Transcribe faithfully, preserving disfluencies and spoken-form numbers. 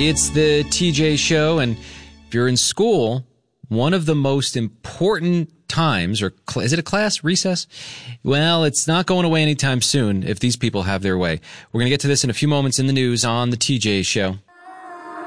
It's the T J Show, and if you're in school, one of the most important times, or cl- is it a class recess? Well, it's not going away anytime soon if these people have their way. We're going to get to this in a few moments in the news on the T J Show.